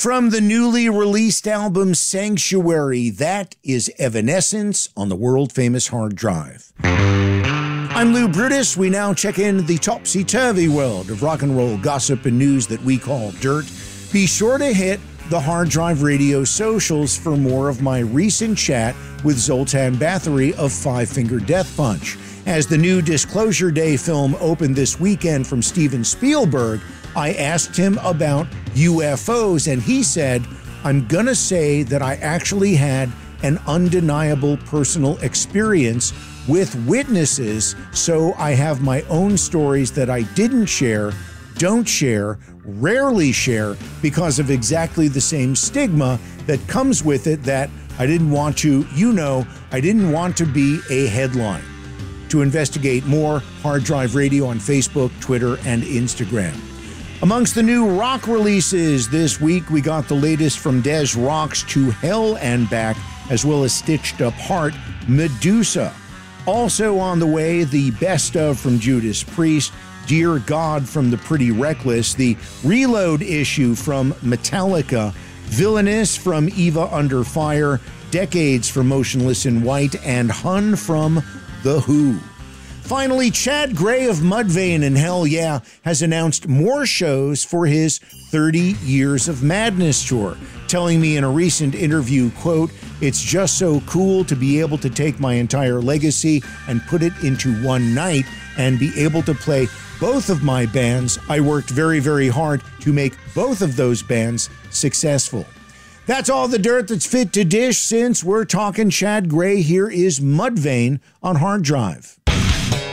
From the newly released album Sanctuary, that is Evanescence on the world-famous hard drive. I'm Lou Brutus. We now check in the topsy-turvy world of rock and roll gossip and news that we call dirt. Be sure to hit the Hard Drive Radio socials for more of my recent chat with Zoltan Bathory of Five Finger Death Punch. As the new Disclosure Day film opened this weekend from Steven Spielberg, I asked him about UFOs, and he said, I'm gonna say that I actually had an undeniable personal experience with witnesses, so I have my own stories that I didn't share, don't share, rarely share, because of exactly the same stigma that comes with it that I didn't want to, I didn't want to be a headline. To investigate more, Hard Drive Radio on Facebook, Twitter, and Instagram. Amongst the new rock releases this week, we got the latest from Des Rock's To Hell and Back, as well as Stitched Up Heart, Medusa. Also on the way, the best of from Judas Priest, Dear God from the Pretty Reckless, the Reload issue from Metallica, Villainous from Eva Under Fire, Decades from Motionless in White, and Hun from The Who. Finally, Chad Gray of Mudvayne and Hell Yeah has announced more shows for his 30 Years of Madness tour, telling me in a recent interview, quote, "It's just so cool to be able to take my entire legacy and put it into one night and be able to play both of my bands. I worked very, very hard to make both of those bands successful." That's all the dirt that's fit to dish. Since we're talking Chad Gray, here is Mudvayne on Hard Drive.